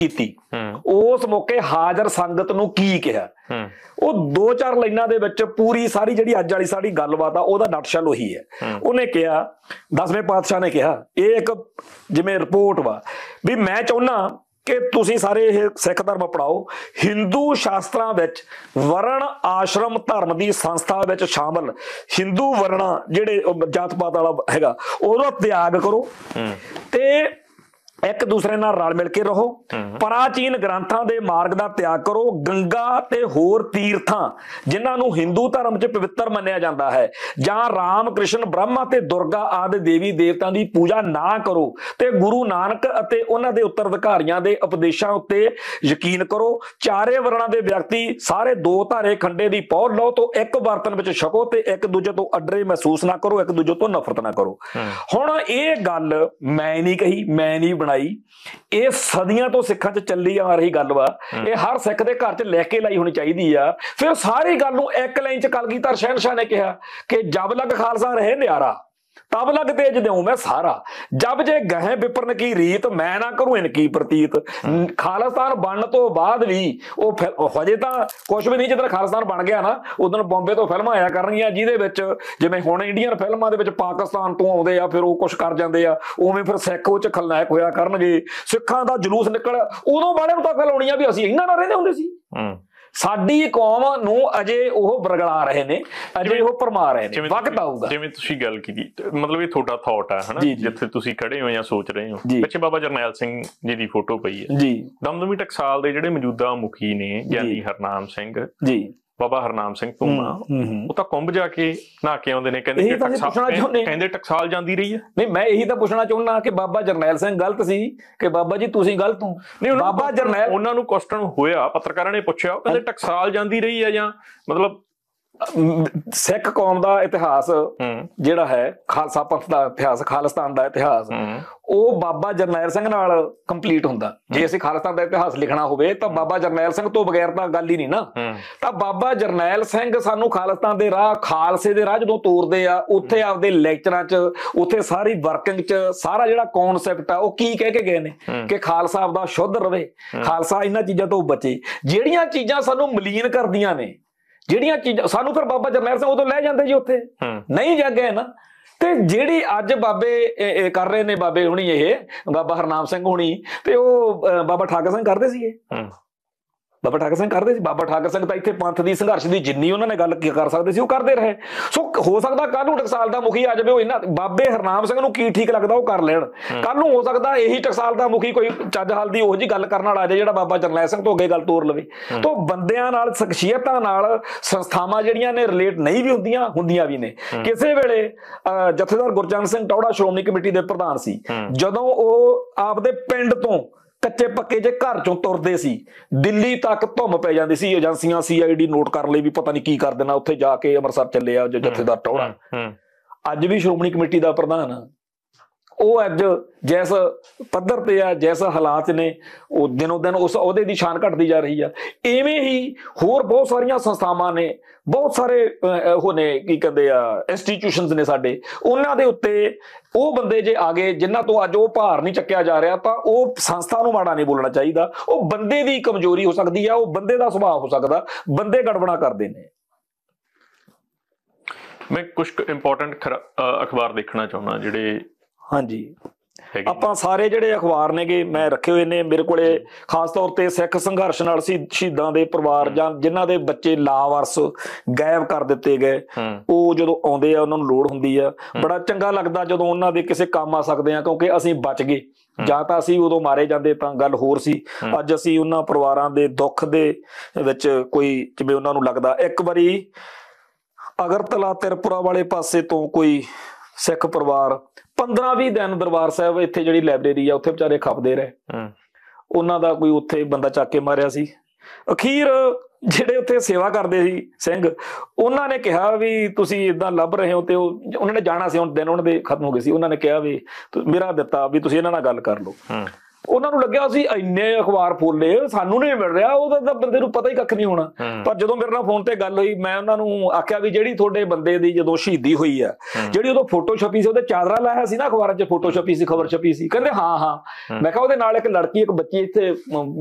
ਕੀਤੀ। ਉਸ ਮੌਕੇ ਹਾਜ਼ਰ ਸੰਗਤ ਨੂੰ ਕੀ ਕਿਹਾ, ਉਹ 2-4 ਲਾਈਨਾਂ ਦੇ ਵਿੱਚ ਪੂਰੀ ਸਾਰੀ ਜਿਹੜੀ ਅੱਜ ਵਾਲੀ ਸਾਡੀ ਗੱਲਬਾਤ ਆ ਉਹਦਾ ਨਟਸ਼ਲ ਉਹੀ ਹੈ। ਉਹਨੇ ਕਿਹਾ, 10ਵੇਂ ਪਾਤਸ਼ਾਹ ਨੇ ਕਿਹਾ, ਇਹ ਇੱਕ ਜਿਵੇਂ ਰਿਪੋਰਟ ਵਾ ਵੀ ਮੈਂ ਚਾਹੁੰਦਾ ਕਿ ਤੁਸੀਂ ਸਾਰੇ ਇਹ ਸਿੱਖ ਧਰਮ ਪੜਾਓ, ਹਿੰਦੂ ਸ਼ਾਸਤਰਾਂ ਵਿੱਚ ਵਰਣ ਆਸ਼ਰਮ ਧਰਮ ਦੀ ਸੰਸਥਾ ਵਿੱਚ ਸ਼ਾਮਲ ਹਿੰਦੂ ਵਰਣਾ ਜਿਹੜੇ ਜਾਤ ਪਾਤ ਵਾਲਾ ਹੈਗਾ ਉਹਦਾ ਤਿਆਗ ਕਰੋ ਤੇ ਇੱਕ ਦੂਸਰੇ ਨਾਲ ਰਲ ਮਿਲ ਕੇ ਰਹੋ। ਪ੍ਰਾਚੀਨ ਗ੍ਰੰਥਾਂ ਦੇ ਮਾਰਗ ਦਾ ਤਿਆਗ ਕਰੋ। ਗੰਗਾ ਤੇ ਹੋਰ ਤੀਰਥਾਂ ਜਿਨ੍ਹਾਂ ਨੂੰ ਹਿੰਦੂ ਧਰਮ 'ਚ ਪਵਿੱਤਰ ਮੰਨਿਆ ਜਾਂਦਾ ਹੈ ਜਾਂ ਰਾਮ ਕ੍ਰਿਸ਼ਨ ਬ੍ਰਹਮਾ ਤੇ ਦੁਰਗਾ ਆਦਿ ਦੇਵੀ ਦੇਵਤਾਂ ਦੀ ਪੂਜਾ ਨਾ ਕਰੋ ਤੇ ਗੁਰੂ ਨਾਨਕ ਅਤੇ ਉਹਨਾਂ ਦੇ ਉੱਤਰਾਧਿਕਾਰੀਆਂ ਦੇ ਉਪਦੇਸ਼ਾਂ ਉੱਤੇ ਯਕੀਨ ਕਰੋ। ਚਾਰੇ ਵਰਣਾਂ ਦੇ ਵਿਅਕਤੀ ਸਾਰੇ ਦੋ ਧਾਰੇ ਖੰਡੇ ਦੀ ਪੌੜ ਲਓ ਤੋਂ ਇੱਕ ਬਰਤਨ ਵਿੱਚ ਛਕੋ ਤੇ ਇੱਕ ਦੂਜੇ ਤੋਂ ਅੱਡਰੇ ਮਹਿਸੂਸ ਨਾ ਕਰੋ, ਇੱਕ ਦੂਜੇ ਤੋਂ ਨਫ਼ਰਤ ਨਾ ਕਰੋ। ਹੁਣ ਇਹ ਗੱਲ ਮੈਂ ਨਹੀਂ ਕਹੀ, ਮੈਂ ਨਹੀਂ ਬਣਾਈ, ਇਹ ਸਦੀਆਂ ਤੋਂ ਸਿੱਖਾਂ 'ਚ ਚੱਲੀ ਆ ਰਹੀ ਗੱਲ ਵਾ। ਇਹ ਹਰ ਸਿੱਖ ਦੇ ਘਰ 'ਚ ਲੈ ਕੇ ਲਾਈ ਹੋਣੀ ਚਾਹੀਦੀ ਆ। ਫਿਰ ਸਾਰੀ ਗੱਲ ਨੂੰ ਇੱਕ ਲਾਈਨ 'ਚ ਕਲਗੀਧਰ ਸ਼ਹਿਨਸ਼ਾਹ ਨੇ ਕਿਹਾ ਕਿ ਜਬ ਲਗ ਖਾਲਸਾ ਰਹੇ ਨਿਆਰਾ ਤਬ ਲਗ ਤੇਜ ਦਿਉ ਮੈਂ ਸਾਰਾ, ਜਬ ਜੇ ਗਹਿ ਵਿਪਰਨ ਕੀ ਰੀਤ ਮੈਂ ਨਾ ਕਰੂੰ ਇਨਕੀ ਪ੍ਰਤੀਤ। ਖਾਲਿਸਤਾਨ ਬਣਨ ਤੋਂ ਬਾਅਦ ਵੀ ਉਹ ਹਜੇ ਤਾਂ ਕੁਛ ਵੀ ਨਹੀਂ, ਜਦੋਂ ਖਾਲਿਸਤਾਨ ਬਣ ਗਿਆ ਨਾ ਉਦੋਂ ਬੰਬੇ ਤੋਂ ਫਿਲਮਾਂ ਆਇਆ ਕਰਨਗੀਆਂ ਜਿਹਦੇ ਵਿੱਚ ਜਿਵੇਂ ਹੁਣ ਇੰਡੀਅਨ ਫਿਲਮਾਂ ਦੇ ਵਿੱਚ ਪਾਕਿਸਤਾਨ ਤੋਂ ਆਉਂਦੇ ਆ ਫਿਰ ਉਹ ਕੁਛ ਕਰ ਜਾਂਦੇ ਆ, ਉਵੇਂ ਫਿਰ ਸਿੱਖ ਉਹ 'ਚ ਖਲਨਾਇਕ ਹੋਇਆ ਕਰਨਗੇ। ਸਿੱਖਾਂ ਦਾ ਜਲੂਸ ਨਿਕਲ ਉਦੋਂ ਵਾਲਿਆਂ ਨੂੰ ਤਾਂ ਅਕਲ ਆਉਣੀ ਆ ਵੀ ਅਸੀਂ ਇਹਨਾਂ ਨਾਲ ਰਹਿੰਦੇ ਹੁੰਦੇ ਸੀ। ਸਾਡੀ ਕੌਮ ਨੂੰ ਅਜੇ ਉਹ ਬਰਗਲਾ ਰਹੇ ਨੇ, ਅਜੇ ਉਹ ਭਰਮਾ ਰਹੇ ਨੇ। ਵਕਤ ਆਊਗਾ। ਜਿਵੇਂ ਤੁਸੀਂ ਗੱਲ ਕੀਤੀ, ਮਤਲਬ ਇਹ ਤੁਹਾਡਾ ਥਾਟ ਹੈ ਹਨਾ, ਜਿੱਥੇ ਤੁਸੀਂ ਖੜੇ ਹੋ ਜਾਂ ਸੋਚ ਰਹੇ ਹੋ। ਪਿੱਛੇ ਬਾਬਾ ਜਰਨੈਲ ਸਿੰਘ ਜੀ ਦੀ ਫੋਟੋ ਪਈ ਹੈ ਜੀ। ਦਮਦਮੀ ਟਕਸਾਲ ਦੇ ਜਿਹੜੇ ਮੌਜੂਦਾ ਮੁਖੀ ਨੇ ਗਿਆਨੀ ਹਰਨਾਮ ਸਿੰਘ ਜੀ, ਬਾਬਾ ਹਰਨਾਮ ਸਿੰਘ ਧੂਮਾ, ਉਹ ਤਾਂ ਕੁੰਭ ਜਾ ਕੇ ਨਹਾ ਕੇ ਆਉਂਦੇ ਨੇ, ਕਹਿੰਦੇ ਟਕਸਾਲ ਜਾਂਦੀ ਰਹੀ ਹੈ। ਨਹੀਂ, ਮੈਂ ਇਹੀ ਤਾਂ ਪੁੱਛਣਾ ਚਾਹੁੰਦਾ ਕਿ ਬਾਬਾ ਜਰਨੈਲ ਸਿੰਘ ਗਲਤ ਸੀ ਕਿ ਬਾਬਾ ਜੀ ਤੁਸੀਂ ਗਲਤ ਹੋ? ਨਹੀਂ, ਬਾਬਾ ਜਰਨੈਲ ਉਹਨਾਂ ਨੂੰ ਕੁਐਸਚਨ ਹੋਇਆ, ਪੱਤਰਕਾਰਾਂ ਨੇ ਪੁੱਛਿਆ, ਉਹ ਕਹਿੰਦੇ ਟਕਸਾਲ ਜਾਂਦੀ ਰਹੀ ਹੈ ਜਾਂ ਮਤਲਬ ਸਿੱਖ ਕੌਮ ਦਾ ਇਤਿਹਾਸ ਜਿਹੜਾ ਹੈ, ਖਾਲਸਾ ਪੰਥ ਦਾ ਇਤਿਹਾਸ, ਖਾਲਿਸਤਾਨ ਦਾ ਇਤਿਹਾਸ, ਉਹ ਬਾਬਾ ਜਰਨੈਲ ਸਿੰਘ ਨਾਲ ਕੰਪਲੀਟ ਹੁੰਦਾ। ਜੇ ਅਸੀਂ ਖਾਲਿਸਤਾਨ ਦਾ ਇਤਿਹਾਸ ਲਿਖਣਾ ਹੋਵੇ ਤਾਂ ਬਾਬਾ ਜਰਨੈਲ ਸਿੰਘ ਤੋਂ ਬਗੈਰ ਤਾਂ ਗੱਲ ਹੀ ਨਹੀਂ ਨਾ। ਤਾਂ ਬਾਬਾ ਜਰਨੈਲ ਸਿੰਘ ਸਾਨੂੰ ਖਾਲਿਸਤਾਨ ਦੇ ਰਾਹ, ਖਾਲਸੇ ਦੇ ਰਾਹ ਜਦੋਂ ਤੋਰਦੇ ਆ, ਉੱਥੇ ਆਪਦੇ ਲੈਕਚਰਾਂ 'ਚ, ਉੱਥੇ ਸਾਰੀ ਵਰਕਿੰਗ 'ਚ ਸਾਰਾ ਜਿਹੜਾ ਕੌਨਸੈਪਟ ਆ ਉਹ ਕੀ ਕਹਿ ਕੇ ਗਏ ਨੇ ਕਿ ਖਾਲਸਾ ਆਪਦਾ ਸ਼ੁੱਧ ਰਵੇ, ਖਾਲਸਾ ਇਹਨਾਂ ਚੀਜ਼ਾਂ ਤੋਂ ਬਚੇ। ਜਿਹੜੀਆਂ ਚੀਜ਼ਾਂ ਸਾਨੂੰ ਮਲੀਨ ਕਰਦੀਆਂ ਨੇ, ਜਿਹੜੀਆਂ ਚੀਜ਼ਾਂ ਸਾਨੂੰ, ਫਿਰ ਬਾਬਾ ਜਰਨੈਲ ਸਿੰਘ ਉਦੋਂ ਲੈ ਜਾਂਦੇ ਜੀ, ਉੱਥੇ ਨਹੀਂ ਜਾਗੇ ਨਾ। ਤੇ ਜਿਹੜੀ ਅੱਜ ਬਾਬੇ ਕਰ ਰਹੇ ਨੇ, ਬਾਬੇ ਹੁਣੀ, ਇਹ ਬਾਬਾ ਹਰਨਾਮ ਸਿੰਘ ਹੁਣੀ ਤੇ ਉਹ ਬਾਬਾ ਠਾਕਰ ਸਿੰਘ ਕਰਦੇ ਸੀਗੇ, ਬਾਬਾ ਠਾਕਰ ਸਿੰਘ ਕਰਦੇ ਸੀ। ਬਾਬਾ ਠਾਕਰ ਸਿੰਘ ਤਾਂ ਇੱਥੇ ਪੰਥ ਦੀ ਸੰਘਰਸ਼ ਦੀ ਜਿੰਨੀ ਉਹਨਾਂ ਨੇ ਗੱਲ ਕਰ ਸਕਦੇ ਸੀ ਉਹ ਕਰਦੇ ਰਹੇ। ਸੋ ਹੋ ਸਕਦਾ ਕੱਲ ਨੂੰ ਟਕਸਾਲ ਦਾ ਮੁਖੀ ਆ ਜਾਵੇ, ਉਹ ਇਹਨਾਂ ਬਾਬੇ ਹਰਨਾਮ ਸਿੰਘ ਨੂੰ ਕੀ ਠੀਕ ਲੱਗਦਾ ਉਹ ਕਰ ਲੈਣ। ਕੱਲ ਨੂੰ ਹੋ ਸਕਦਾ ਇਹੀ ਟਕਸਾਲ ਦਾ ਮੁਖੀ ਕੋਈ ਚੱਜ ਹਾਲ ਦੀ ਉਹੋ ਜਿਹੀ ਗੱਲ ਕਰਨ ਵਾਲਾ ਆ ਜਾਏ ਜਿਹੜਾ ਬਾਬਾ ਜਰਨੈਲ ਸਿੰਘ ਤੋਂ ਅੱਗੇ ਗੱਲ ਤੋਰ ਲਵੇ। ਤਾਂ ਬੰਦਿਆਂ ਨਾਲ, ਸ਼ਖਸੀਅਤਾਂ ਨਾਲ ਸੰਸਥਾਵਾਂ ਜਿਹੜੀਆਂ ਨੇ ਰਿਲੇਟ ਨਹੀਂ ਵੀ ਹੁੰਦੀਆਂ, ਹੁੰਦੀਆਂ ਵੀ ਨੇ। ਕਿਸੇ ਵੇਲੇ ਜਥੇਦਾਰ ਗੁਰਜੰਟ ਸਿੰਘ ਟੌਹੜਾ ਸ਼੍ਰੋਮਣੀ ਕਮੇਟੀ ਦੇ ਪ੍ਰਧਾਨ ਸੀ, ਜਦੋਂ ਉਹ ਆਪਦੇ ਪਿੰਡ ਤੋਂ ਕੱਚੇ ਪੱਕੇ ਜੇ ਘਰ ਚੋਂ ਤੁਰਦੇ ਸੀ, ਦਿੱਲੀ ਤੱਕ ਧੁੰਮ ਪੈ ਜਾਂਦੀ ਸੀ। ਏਜੰਸੀਆਂ CID ਨੋਟ ਕਰ ਲਈ ਵੀ ਪਤਾ ਨਹੀਂ ਕੀ ਕਰ ਦੇਣਾ, ਉੱਥੇ ਜਾ ਕੇ ਅੰਮ੍ਰਿਤਸਰ ਚੱਲੇ ਆ ਜਥੇਦਾਰ ਟੌਹੜਾ। ਅੱਜ ਵੀ ਸ਼੍ਰੋਮਣੀ ਕਮੇਟੀ ਦਾ ਪ੍ਰਧਾਨ ਆ ਉਹ। ਅੱਜ ਜਿਸ ਪੱਧਰ ਤੇ ਆ, ਜਿਸ ਹਾਲਾਤ ਨੇ, ਉਹ ਦਿਨੋਂ ਦਿਨ ਉਸ ਅਹੁਦੇ ਦੀ ਸ਼ਾਨ ਘਟਦੀ ਜਾ ਰਹੀ ਆ। ਇਵੇਂ ਹੀ ਹੋਰ ਬਹੁਤ ਸਾਰੀਆਂ ਸੰਸਥਾਵਾਂ ਨੇ, ਬਹੁਤ ਸਾਰੇ ਉਹ ਨੇ, ਕੀ ਕਹਿੰਦੇ ਆ, ਇੰਸਟੀਟਿਊਸ਼ਨਸ ਨੇ ਸਾਡੇ, ਉਹਨਾਂ ਦੇ ਉੱਤੇ ਉਹ ਬੰਦੇ ਜੇ ਆ ਗਏ ਜਿਨ੍ਹਾਂ ਤੋਂ ਅੱਜ ਉਹ ਭਾਰ ਨਹੀਂ ਚੱਕਿਆ ਜਾ ਰਿਹਾ, ਤਾਂ ਉਹ ਸੰਸਥਾ ਨੂੰ ਮਾੜਾ ਨਹੀਂ ਬੋਲਣਾ ਚਾਹੀਦਾ। ਉਹ ਬੰਦੇ ਦੀ ਕਮਜ਼ੋਰੀ ਹੋ ਸਕਦੀ ਆ, ਉਹ ਬੰਦੇ ਦਾ ਸੁਭਾਅ ਹੋ ਸਕਦਾ, ਬੰਦੇ ਗੜਬੜਾ ਕਰਦੇ ਨੇ। ਮੈਂ ਕੁਝ ਇੰਪੋਰਟੈਂਟ ਅਖਬਾਰ ਦੇਖਣਾ ਚਾਹੁੰਦਾ ਜਿਹੜੇ, ਹਾਂਜੀ, ਆਪਾਂ ਸਾਰੇ ਜਿਹੜੇ ਅਖਬਾਰ ਨੇਗੇ ਮੈਂ ਰੱਖੇ ਹੋਏ ਨੇ ਮੇਰੇ ਕੋਲੇ, ਖਾਸ ਤੌਰ ਤੇ ਸਿੱਖ ਸੰਘਰਸ਼ ਨਾਲ ਸ਼ਹੀਦਾਂ ਦੇ ਪਰਿਵਾਰ ਜਾਂ ਜਿਨ੍ਹਾਂ ਦੇ ਬੱਚੇ ਲਾਵਾਰਸ ਗਾਇਬ ਕਰ ਦਿੱਤੇ ਗਏ, ਉਹ ਜਦੋਂ ਆਉਂਦੇ ਆ ਉਹਨਾਂ ਨੂੰ ਲੋੜ ਹੁੰਦੀ ਆ। ਬੜਾ ਚੰਗਾ ਲੱਗਦਾ ਜਦੋਂ ਉਹਨਾਂ ਦੇ ਕਿਸੇ ਕੰਮ ਆ ਸਕਦੇ ਆ, ਕਿਉਂਕਿ ਅਸੀਂ ਬਚ ਗਏ। ਜਾਂ ਤਾਂ ਅਸੀਂ ਉਦੋਂ ਮਾਰੇ ਜਾਂਦੇ ਤਾਂ ਗੱਲ ਹੋਰ ਸੀ। ਅੱਜ ਅਸੀਂ ਉਹਨਾਂ ਪਰਿਵਾਰਾਂ ਦੇ ਦੁੱਖ ਦੇ ਵਿੱਚ ਕੋਈ, ਜਿਵੇਂ ਉਹਨਾਂ ਨੂੰ ਲੱਗਦਾ, ਇੱਕ ਵਾਰੀ ਅਗਰਤਲਾ ਤ੍ਰਿਪੁਰਾ ਵਾਲੇ ਪਾਸੇ ਤੋਂ ਕੋਈ ਸਿੱਖ ਪਰਿਵਾਰ 15-20 ਦਿਨ ਦਰਬਾਰ ਸਾਹਿਬ ਇੱਥੇ ਜਿਹੜੀ ਲਾਇਬ੍ਰੇਰੀ ਆ ਉੱਥੇ ਵਿਚਾਰੇ ਖਪਦੇ ਰਹੇ। ਉਹਨਾਂ ਦਾ ਕੋਈ ਉੱਥੇ ਬੰਦਾ ਚੱਕ ਕੇ ਮਾਰਿਆ ਸੀ। ਅਖੀਰ ਜਿਹੜੇ ਉੱਥੇ ਸੇਵਾ ਕਰਦੇ ਸੀ ਸਿੰਘ, ਉਹਨਾਂ ਨੇ ਕਿਹਾ ਵੀ ਤੁਸੀਂ ਇਦਾਂ ਲੱਭ ਰਹੇ ਹੋ, ਤੇ ਉਹਨਾਂ ਨੇ ਜਾਣਾ ਸੀ, ਹੁਣ ਦਿਨ ਉਹਨਾਂ ਦੇ ਖਤਮ ਹੋ ਗਏ ਸੀ। ਉਹਨਾਂ ਨੇ ਕਿਹਾ ਵੀ ਮੇਰਾ ਦਿੱਤਾ ਵੀ ਤੁਸੀਂ ਇਹਨਾਂ ਨਾਲ ਗੱਲ ਕਰ ਲਓ। ਉਹਨਾਂ ਨੂੰ ਲੱਗਿਆ ਅਸੀਂ ਇੰਨੇ ਅਖਬਾਰ ਫੋਲੇ ਸਾਨੂੰ ਨਹੀਂ ਮਿਲ ਰਿਹਾ, ਉਹਦਾ ਤਾਂ ਬੰਦੇ ਨੂੰ ਪਤਾ ਹੀ ਕੱਖ ਨਹੀਂ ਹੋਣਾ। ਪਰ ਜਦੋਂ ਮੇਰੇ ਨਾਲ ਫੋਨ ਤੇ ਗੱਲ ਹੋਈ, ਮੈਂ ਉਹਨਾਂ ਨੂੰ ਆਖਿਆ ਵੀ ਜਿਹੜੀ ਤੁਹਾਡੇ ਬੰਦੇ ਦੀ ਜਦੋਂ ਸ਼ਹੀਦੀ ਹੋਈ ਆ, ਜਿਹੜੀ ਉਦੋਂ ਫੋਟੋ ਛਪੀ ਸੀ, ਉਹਦੇ ਚਾਦਰਾ ਲਾਇਆ ਸੀ ਨਾ ਅਖਬਾਰਾਂ 'ਚ, ਫੋਟੋ ਛਪੀ ਸੀ, ਖਬਰ ਛਪੀ ਸੀ, ਕਹਿੰਦੇ ਹਾਂ। ਮੈਂ ਕਿਹਾ ਉਹਦੇ ਨਾਲ ਇੱਕ ਲੜਕੀ, ਇੱਕ ਬੱਚੀ ਇੱਥੇ